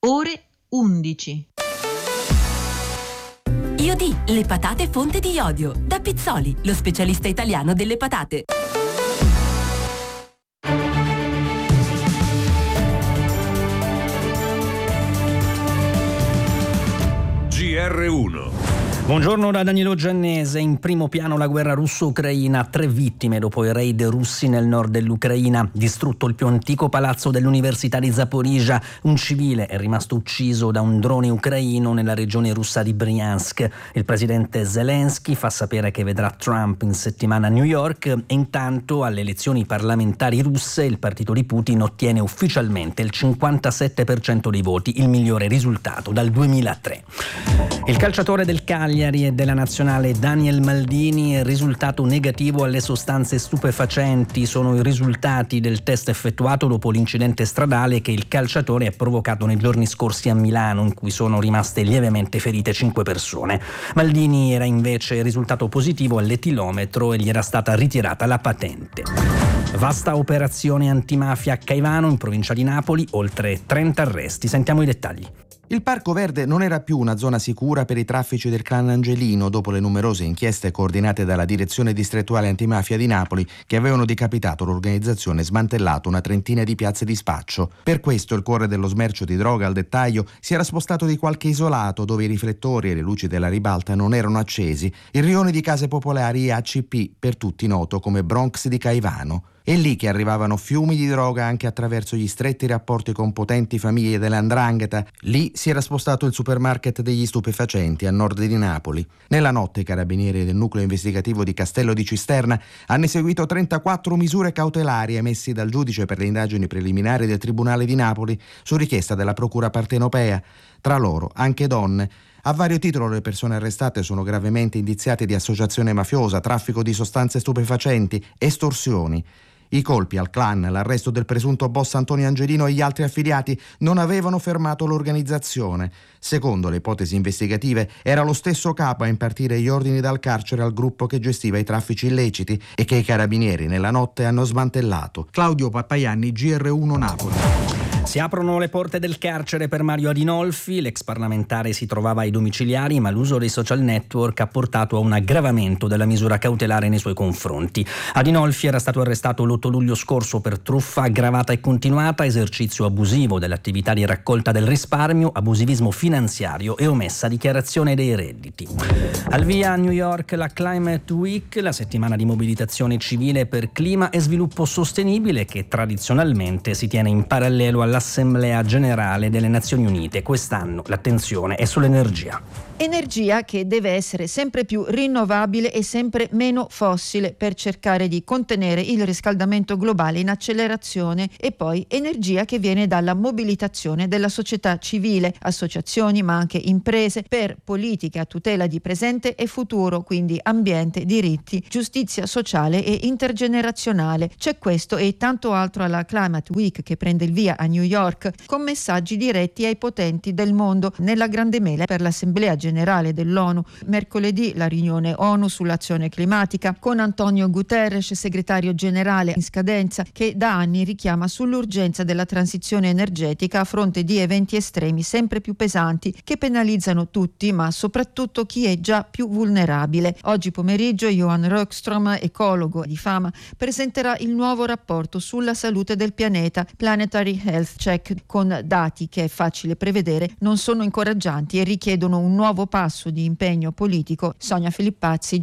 Ore 11. IOD, le patate fonte di iodio. Da Pizzoli, lo specialista italiano delle patate. GR1. Buongiorno da Danilo Giannese. In primo piano la guerra russo-ucraina, 3 vittime dopo i raid russi nel nord dell'Ucraina. Distrutto il più antico palazzo dell'Università di Zaporizhzhia. Un civile è rimasto ucciso da un drone ucraino nella regione russa di Bryansk. Il presidente Zelensky fa sapere che vedrà Trump in settimana a New York e intanto alle elezioni parlamentari russe il partito di Putin ottiene ufficialmente il 57% dei voti, il migliore risultato dal 2003. Il calciatore del Cagliari e della nazionale Daniel Maldini, risultato negativo alle sostanze stupefacenti. Sono i risultati del test effettuato dopo l'incidente stradale che il calciatore ha provocato nei giorni scorsi a Milano, in cui sono rimaste lievemente ferite 5 persone. Maldini era invece risultato positivo all'etilometro e gli era stata ritirata la patente. Vasta operazione antimafia a Caivano, in provincia di Napoli, oltre 30 arresti. Sentiamo i dettagli. Il Parco Verde non era più una zona sicura per i traffici del clan Angelino dopo le numerose inchieste coordinate dalla Direzione Distrettuale Antimafia di Napoli che avevano decapitato l'organizzazione e smantellato una trentina di piazze di spaccio. Per questo il cuore dello smercio di droga al dettaglio si era spostato di qualche isolato dove i riflettori e le luci della ribalta non erano accesi, il rione di case popolari ACP, per tutti noto come Bronx di Caivano. È lì che arrivavano fiumi di droga anche attraverso gli stretti rapporti con potenti famiglie della 'ndrangheta. Lì si era spostato il supermarket degli stupefacenti a nord di Napoli. Nella notte i carabinieri del nucleo investigativo di Castello di Cisterna hanno eseguito 34 misure cautelari emessi dal giudice per le indagini preliminari del Tribunale di Napoli su richiesta della Procura partenopea. Tra loro anche donne. A vario titolo le persone arrestate sono gravemente indiziate di associazione mafiosa, traffico di sostanze stupefacenti, estorsioni. I colpi al clan, l'arresto del presunto boss Antonio Angelino e gli altri affiliati non avevano fermato l'organizzazione. Secondo le ipotesi investigative, era lo stesso capo a impartire gli ordini dal carcere al gruppo che gestiva i traffici illeciti e che i carabinieri nella notte hanno smantellato. Claudio Pappaianni, GR1 Napoli. Si aprono le porte del carcere per Mario Adinolfi. L'ex parlamentare si trovava ai domiciliari, ma l'uso dei social network ha portato a un aggravamento della misura cautelare nei suoi confronti. Adinolfi era stato arrestato l'8 luglio scorso per truffa aggravata e continuata, esercizio abusivo dell'attività di raccolta del risparmio, abusivismo finanziario e omessa dichiarazione dei redditi. Al via a New York la Climate Week, la settimana di mobilitazione civile per clima e sviluppo sostenibile che tradizionalmente si tiene in parallelo all'Assemblea Generale delle Nazioni Unite. Quest'anno l'attenzione è sull'energia. Energia che deve essere sempre più rinnovabile e sempre meno fossile per cercare di contenere il riscaldamento globale in accelerazione, e poi energia che viene dalla mobilitazione della società civile, associazioni ma anche imprese, per politiche a tutela di presente e futuro, quindi ambiente, diritti, giustizia sociale e intergenerazionale. C'è questo e tanto altro alla Climate Week che prende il via a New York, con messaggi diretti ai potenti del mondo nella grande mela per l'Assemblea Generale dell'ONU. Mercoledì la riunione ONU sull'azione climatica con Antonio Guterres, segretario generale in scadenza, che da anni richiama sull'urgenza della transizione energetica a fronte di eventi estremi sempre più pesanti che penalizzano tutti, ma soprattutto chi è già più vulnerabile. Oggi pomeriggio Johan Rockström, ecologo di fama, presenterà il nuovo rapporto sulla salute del pianeta, Planetary Health Check, con dati che è facile prevedere non sono incoraggianti e richiedono un nuovo passo di impegno politico. Sonia Filippazzi,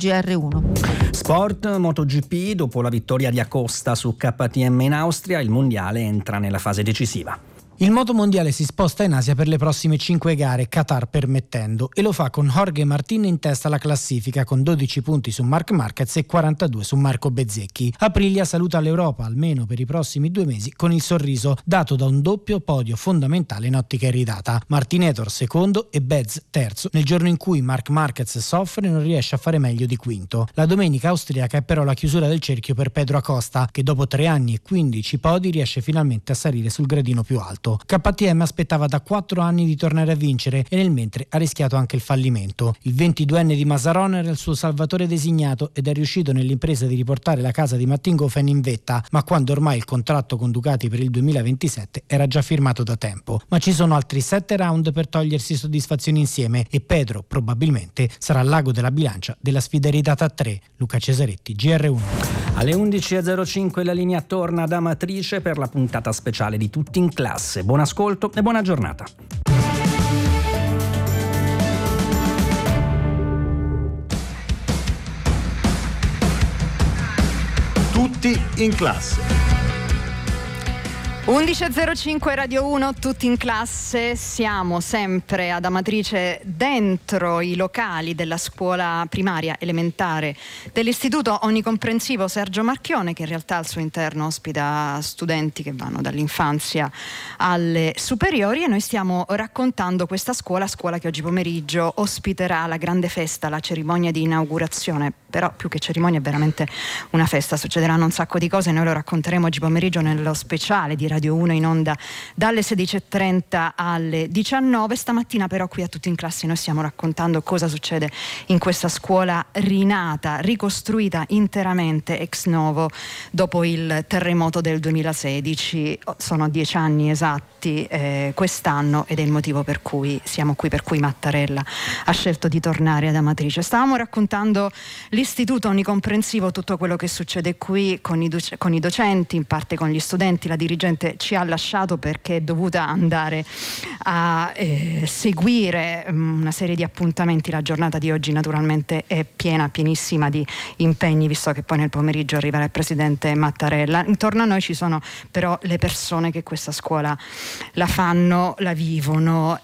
GR1. Sport, MotoGP, dopo la vittoria di Acosta su KTM in Austria, il mondiale entra nella fase decisiva. Il motomondiale si sposta in Asia per le prossime 5 gare, Qatar permettendo, e lo fa con Jorge Martin in testa alla classifica con 12 punti su Marc Marquez e 42 su Marco Bezzecchi. Aprilia saluta l'Europa, almeno per i prossimi 2 mesi, con il sorriso dato da un doppio podio fondamentale in ottica iridata. Martinetor secondo e Bez terzo, nel giorno in cui Marc Marquez soffre e non riesce a fare meglio di quinto. La domenica austriaca è però la chiusura del cerchio per Pedro Acosta, che dopo 3 anni e 15 podi riesce finalmente a salire sul gradino più alto. passato. KTM aspettava da 4 anni di tornare a vincere e nel mentre ha rischiato anche il fallimento. Il 22enne di Masaron era il suo salvatore designato ed è riuscito nell'impresa di riportare la casa di Mattinghofen in vetta, ma quando ormai il contratto con Ducati per il 2027 era già firmato da tempo. Ma ci sono altri 7 round per togliersi soddisfazioni insieme e Pedro probabilmente sarà l'ago della bilancia della sfida iridata a 3. Luca Cesaretti, GR1. Alle 11.05 la linea torna ad Amatrice per la puntata speciale di Tutti in Classe. Buon ascolto e buona giornata. Tutti in classe. 11.05 Radio 1, tutti in classe, siamo sempre ad Amatrice dentro i locali della scuola primaria elementare dell'Istituto Onnicomprensivo Sergio Marchione, che in realtà al suo interno ospita studenti che vanno dall'infanzia alle superiori, e noi stiamo raccontando questa scuola che oggi pomeriggio ospiterà la grande festa, la cerimonia di inaugurazione. Però più che cerimonia è veramente una festa, succederanno un sacco di cose, noi lo racconteremo oggi pomeriggio nello speciale di Radio 1 in onda dalle 16.30 alle 19. Stamattina però qui a Tutti in Classe noi stiamo raccontando cosa succede in questa scuola rinata, ricostruita interamente ex novo dopo il terremoto del 2016. Sono 10 anni esatti quest'anno ed è il motivo per cui siamo qui, per cui Mattarella ha scelto di tornare ad Amatrice. Stavamo raccontando l'Istituto Onnicomprensivo, tutto quello che succede qui con i docenti, in parte con gli studenti. La dirigente ci ha lasciato perché è dovuta andare a seguire una serie di appuntamenti. La giornata di oggi naturalmente è pienissima di impegni, visto che poi nel pomeriggio arriverà il presidente Mattarella. Intorno a noi ci sono però le persone che questa scuola la fanno, la vivono,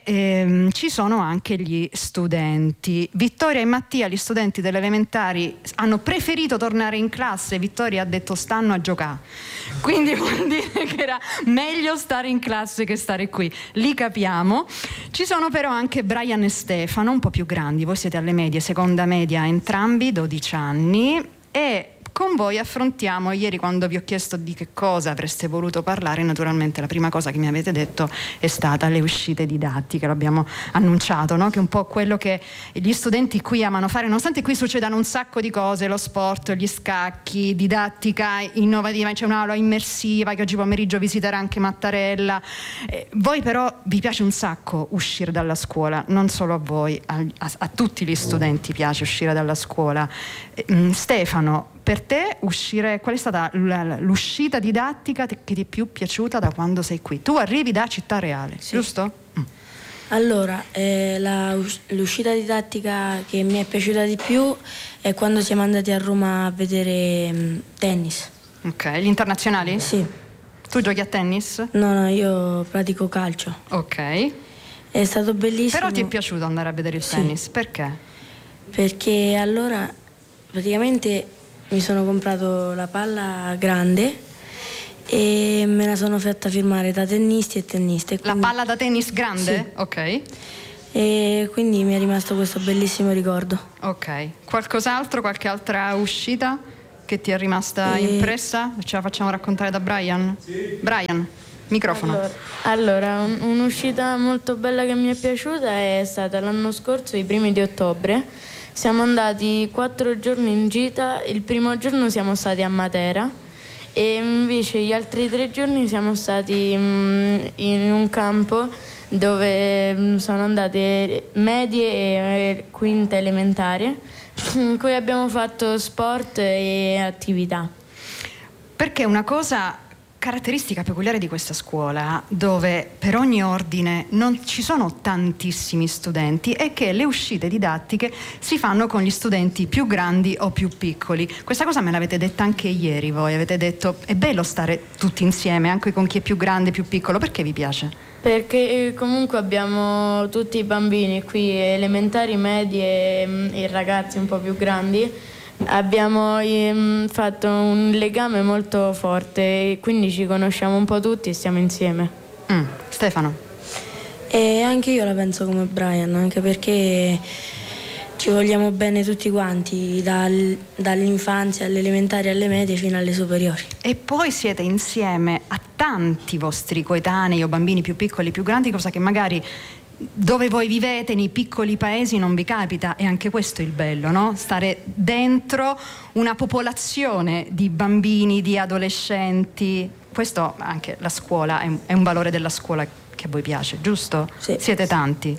e ci sono anche gli studenti. Vittoria e Mattia, gli studenti delle elementari, hanno preferito tornare in classe. Vittoria ha detto stanno a giocare, quindi vuol dire che era meglio stare in classe che stare qui, li capiamo. Ci sono però anche Brian e Stefano, un po' più grandi, voi siete alle medie, seconda media entrambi, 12 anni, e con voi affrontiamo, ieri quando vi ho chiesto di che cosa avreste voluto parlare, naturalmente la prima cosa che mi avete detto è stata le uscite didattiche, l'abbiamo annunciato, no? Che è un po' quello che gli studenti qui amano fare, nonostante qui succedano un sacco di cose, lo sport, gli scacchi, didattica innovativa, c'è un'aula immersiva che oggi pomeriggio visiterà anche Mattarella. Voi però vi piace un sacco uscire dalla scuola, non solo a voi, a tutti gli studenti piace uscire dalla scuola. Stefano, per te uscire, qual è stata l'uscita didattica che ti è più piaciuta da quando sei qui? Tu arrivi da Città Reale, sì, giusto? Allora, l'uscita didattica che mi è piaciuta di più è quando siamo andati a Roma a vedere tennis. Ok, gli internazionali? Sì. Tu giochi a tennis? No, io pratico calcio. Ok. È stato bellissimo. Però ti è piaciuto andare a vedere il tennis? Perché? Perché allora praticamente mi sono comprato la palla grande e me la sono fatta firmare da tennisti e tenniste. La palla da tennis grande? Sì. Ok. E quindi mi è rimasto questo bellissimo ricordo. Ok. Qualcos'altro, qualche altra uscita che ti è rimasta impressa? Ce la facciamo raccontare da Brian? Sì. Brian, microfono. Allora, un'uscita molto bella che mi è piaciuta è stata l'anno scorso, i primi di ottobre. Siamo andati 4 giorni in gita, il primo giorno siamo stati a Matera e invece gli altri 3 giorni siamo stati in un campo dove sono andate medie e quinta elementare, in cui abbiamo fatto sport e attività. Perché una cosa caratteristica peculiare di questa scuola, dove per ogni ordine non ci sono tantissimi studenti, è che le uscite didattiche si fanno con gli studenti più grandi o più piccoli. Questa cosa me l'avete detta anche ieri voi, avete detto è bello stare tutti insieme, anche con chi è più grande, più piccolo. Perché vi piace? Perché comunque abbiamo tutti i bambini qui, elementari, medie e ragazzi un po' più grandi. Abbiamo fatto un legame molto forte e quindi ci conosciamo un po' tutti e stiamo insieme. Stefano? E anche io la penso come Brian, anche perché Ci vogliamo bene tutti quanti, dall'infanzia alle elementari alle medie fino alle superiori. E poi siete insieme a tanti vostri coetanei o bambini più piccoli, più grandi, cosa che magari dove voi vivete nei piccoli paesi non vi capita, e anche questo è il bello, no? Stare dentro una popolazione di bambini, di adolescenti. Questo anche la scuola è un valore della scuola che a voi piace, giusto? Sì. Siete tanti.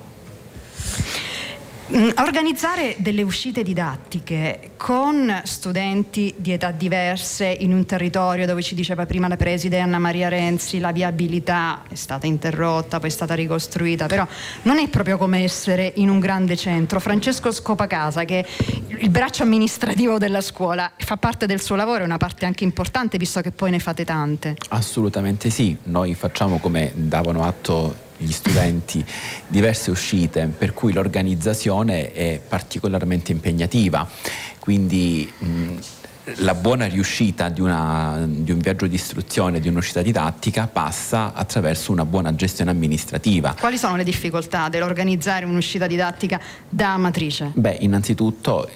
Organizzare delle uscite didattiche con studenti di età diverse in un territorio dove, ci diceva prima la preside Anna Maria Renzi, la viabilità è stata interrotta, poi è stata ricostruita, però non è proprio come essere in un grande centro. Francesco Scopacasa, che è il braccio amministrativo della scuola, fa parte del suo lavoro, è una parte anche importante, visto che poi ne fate tante. Assolutamente sì, noi facciamo, come davano atto gli studenti, diverse uscite, per cui l'organizzazione è particolarmente impegnativa, quindi la buona riuscita di un viaggio di istruzione, di un'uscita didattica, passa attraverso una buona gestione amministrativa. Quali sono le difficoltà dell'organizzare un'uscita didattica da Amatrice? Beh, innanzitutto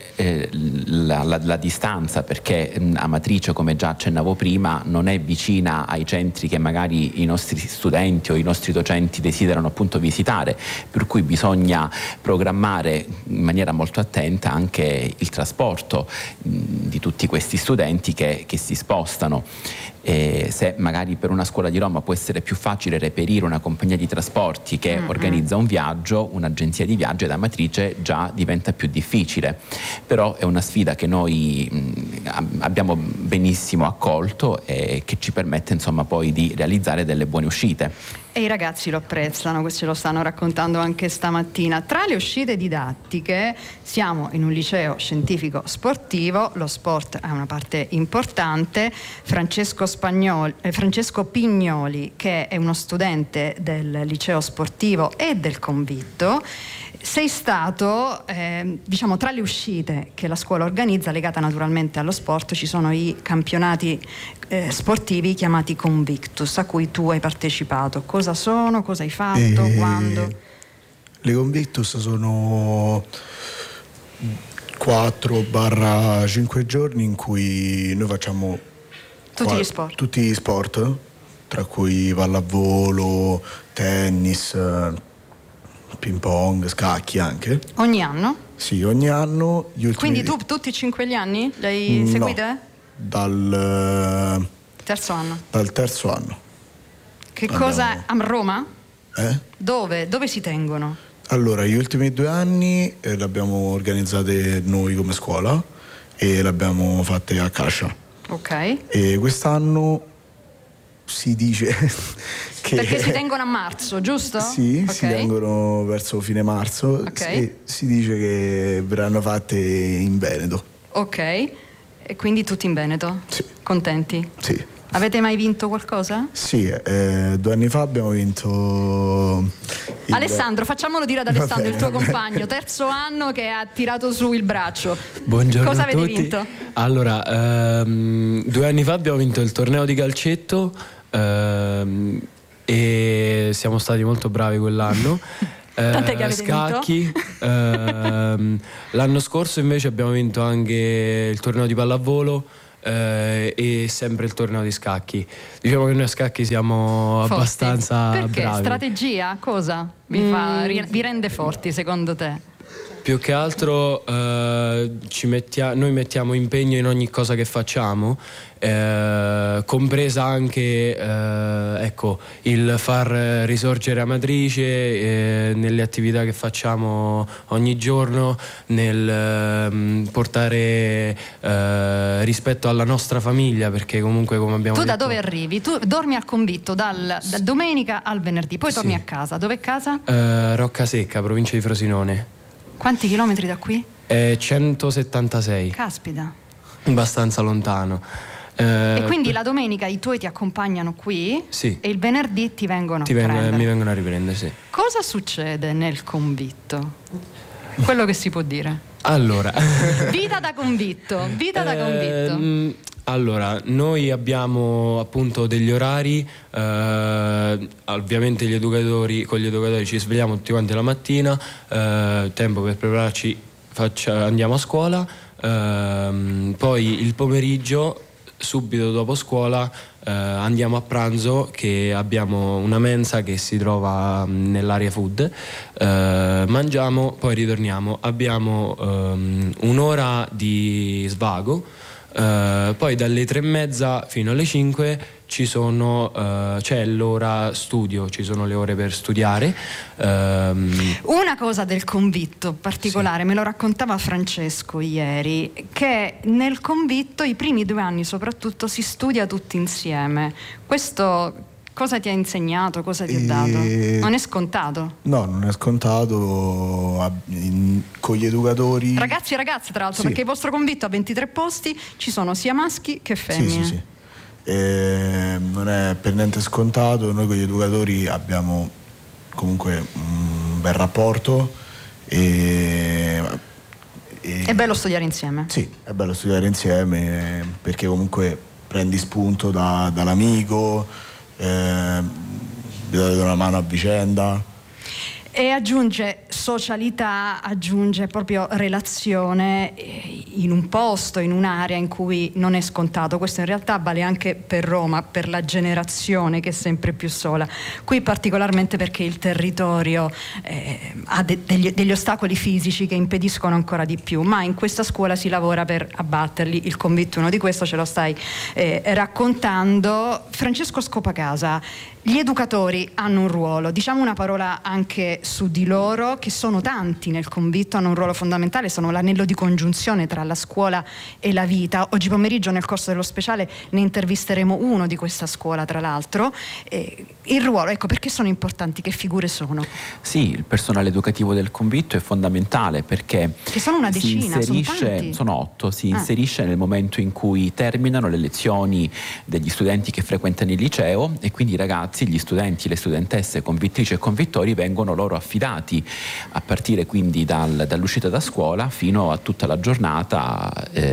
la distanza, perché Amatrice, come già accennavo prima, non è vicina ai centri che magari i nostri studenti o i nostri docenti desiderano appunto visitare, per cui bisogna programmare in maniera molto attenta anche il trasporto di tutti questi studenti che si spostano. Se magari per una scuola di Roma può essere più facile reperire una compagnia di trasporti che organizza un viaggio, un'agenzia di viaggio, da Amatrice già diventa più difficile, però è una sfida che noi abbiamo benissimo accolto e che ci permette insomma poi di realizzare delle buone uscite. E i ragazzi lo apprezzano, questo lo stanno raccontando anche stamattina. Tra le uscite didattiche siamo in un liceo scientifico sportivo, lo sport è una parte importante. Francesco Pignoli, che è uno studente del liceo sportivo e del Convitto, sei stato, diciamo, tra le uscite che la scuola organizza, legata naturalmente allo sport, ci sono i campionati sportivi chiamati Convictus, a cui tu hai partecipato. Cosa sono? Cosa hai fatto? Quando? Le Convictus sono 4-5 giorni in cui noi facciamo tutti gli sport, tra cui pallavolo, tennis, ping pong, scacchi anche. Ogni anno? Sì, ogni anno. Quindi tu tutti i 5 gli anni li hai seguite? Dal terzo anno. Dal terzo anno. Che cosa? A Roma? Dove si tengono? Allora, gli ultimi 2 anni le abbiamo organizzate noi come scuola e le abbiamo fatte a Cascia. Ok. E quest'anno si dice che... Perché si tengono a marzo, giusto? Sì, okay. Si tengono verso fine marzo, e si dice che verranno fatte in Veneto. Ok, e quindi tutti in Veneto? Sì. Contenti? Sì. Avete mai vinto qualcosa? Sì, 2 anni fa abbiamo vinto... Alessandro, facciamolo dire ad Alessandro, il tuo compagno, terzo anno, che ha tirato su il braccio. Buongiorno Cosa a tutti. avete vinto? Allora, 2 anni fa abbiamo vinto il torneo di calcetto e siamo stati molto bravi quell'anno. Tant'è che avete scacchi. L'anno scorso invece abbiamo vinto anche il torneo di pallavolo e sempre il torneo di scacchi. Diciamo che noi a scacchi siamo forti. Abbastanza Perché? bravi. Strategia? Cosa vi rende forti secondo te? Più che altro noi mettiamo impegno in ogni cosa che facciamo, compresa anche il far risorgere Amatrice nelle attività che facciamo ogni giorno, nel portare rispetto alla nostra famiglia, perché comunque, come abbiamo detto... Tu da dove arrivi? Tu dormi al Convitto dal domenica al venerdì, poi torni a casa. Dove è casa? Roccasecca, provincia di Frosinone. Quanti chilometri da qui? 176. Caspita. Abbastanza lontano. E quindi la domenica i tuoi ti accompagnano qui, sì, e il venerdì ti vengono a prendere. Mi vengono a riprendere, sì. Cosa succede nel Convitto? Quello che si può dire. Allora. Vita da convitto. Allora, noi abbiamo appunto degli orari, ovviamente con gli educatori ci svegliamo tutti quanti la mattina, tempo per prepararci andiamo a scuola, poi il pomeriggio, subito dopo scuola, andiamo a pranzo, che abbiamo una mensa che si trova nell'area food, mangiamo, poi ritorniamo, abbiamo un'ora di svago, poi dalle 3:30 fino alle 5 c'è l'ora studio, ci sono le ore per studiare. Una cosa del convitto particolare, me lo raccontava Francesco ieri, che nel convitto i primi 2 anni soprattutto si studia tutti insieme. Questo cosa ti ha insegnato, cosa ti ha dato? Non è scontato? No, non è scontato. Con gli educatori, ragazzi e ragazze tra l'altro, perché il vostro convitto ha 23 posti, ci sono sia maschi che femmine. Sì. Non è per niente scontato. Noi con gli educatori abbiamo comunque un bel rapporto e è bello studiare insieme. Sì, è bello studiare insieme, perché comunque prendi spunto dall'amico, vi date una mano a vicenda. E aggiunge socialità, aggiunge proprio relazione in un posto, in un'area in cui non è scontato. Questo in realtà vale anche per Roma, per la generazione che è sempre più sola. Qui particolarmente perché il territorio ha degli ostacoli fisici che impediscono ancora di più, ma in questa scuola si lavora per abbatterli. Il convitto uno di questo, ce lo stai raccontando. Francesco Scopacasa, gli educatori hanno un ruolo, diciamo una parola anche su di loro, che sono tanti nel convitto, hanno un ruolo fondamentale, sono l'anello di congiunzione tra la scuola e la vita. Oggi pomeriggio nel corso dello speciale ne intervisteremo uno di questa scuola, tra l'altro. Il ruolo, ecco, perché sono importanti, che figure sono? Sì, il personale educativo del convitto è fondamentale, perché che sono una decina, sono 8, si inserisce nel momento in cui terminano le lezioni degli studenti che frequentano il liceo, e quindi i ragazzi, gli studenti, le studentesse, convittrici e convittori vengono loro affidati a partire quindi dall'uscita da scuola fino a tutta la giornata,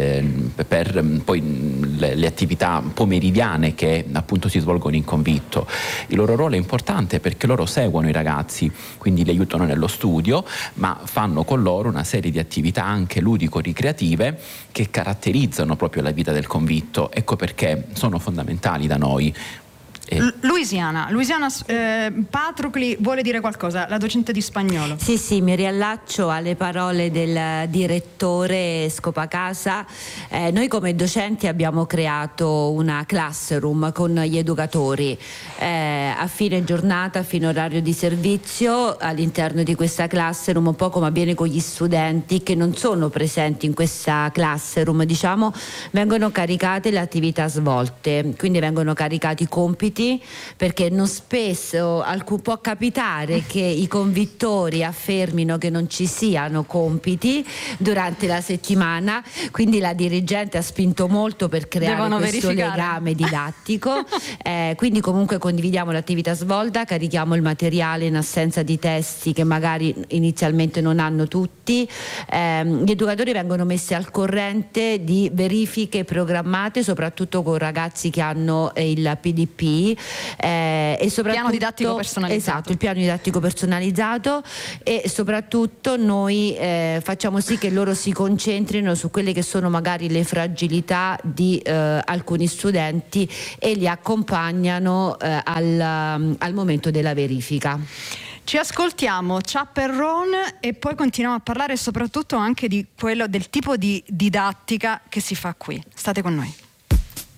per poi le attività pomeridiane che appunto si svolgono in convitto. Il loro ruolo è importante perché loro seguono i ragazzi, quindi li aiutano nello studio, ma fanno con loro una serie di attività anche ludico-ricreative che caratterizzano proprio la vita del convitto. Ecco perché sono fondamentali da noi. Louisiana Patrocli vuole dire qualcosa, la docente di spagnolo. Sì, mi riallaccio alle parole del direttore Scopacasa. Noi come docenti abbiamo creato una classroom con gli educatori a fine giornata, a fine orario di servizio. All'interno di questa classroom, un po' come avviene con gli studenti che non sono presenti in questa classroom, diciamo, vengono caricate le attività svolte, quindi vengono caricati i compiti, perché non spesso può capitare che i convittori affermino che non ci siano compiti durante la settimana, quindi la dirigente ha spinto molto per creare questo legame didattico. Quindi comunque condividiamo l'attività svolta, carichiamo il materiale in assenza di testi che magari inizialmente non hanno tutti. Gli educatori vengono messi al corrente di verifiche programmate, soprattutto con ragazzi che hanno il PDP, e soprattutto piano didattico personalizzato. Esatto, il piano didattico personalizzato, e soprattutto noi facciamo sì che loro si concentrino su quelle che sono magari le fragilità di alcuni studenti e li accompagnano al momento della verifica. Ci ascoltiamo Chaperron e poi continuiamo a parlare soprattutto anche di quello, del tipo di didattica che si fa qui. State con noi.